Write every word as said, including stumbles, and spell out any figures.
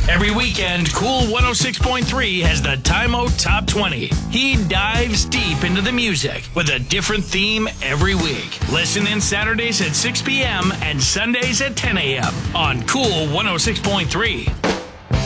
Every weekend, Cool one oh six point three has the Time Out Top twenty. He dives deep into the music with a different theme every week. Listen in Saturdays at six p.m. and Sundays at ten a.m. on Cool one oh six point three.